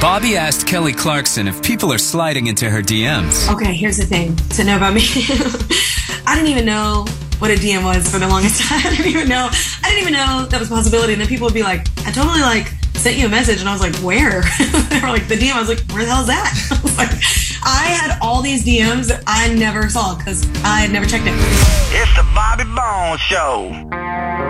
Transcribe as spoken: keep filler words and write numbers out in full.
Bobby asked Kelly Clarkson if people are sliding into her D Ms. Okay, here's the thing to know about me. I didn't even know what a D M was for the longest time. I didn't even know. I didn't even know that was a possibility. And then people would be like, I totally like sent you a message. And I was like, where? They were like, the D M. I was like, where the hell is that? I was like, I had all these D Ms that I never saw because I had never checked it. It's the Bobby Bones Show.